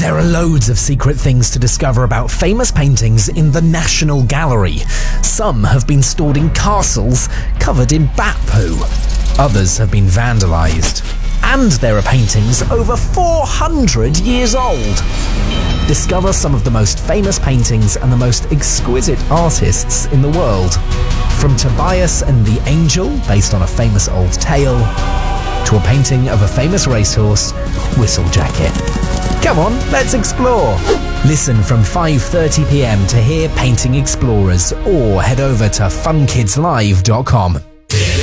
There are loads of secret things to discover about famous paintings in the National Gallery. Some have been stored in castles covered in bat poo. Others have been vandalised. And there are paintings over 400 years old. Discover some of the most famous paintings and the most exquisite artists in the world. From Tobias and the Angel, based on a famous old tale, to a painting of a famous racehorse, Whistlejacket. Come on, let's explore. Listen from 5:30 p.m. to hear Painting Explorers, or head over to funkidslive.com.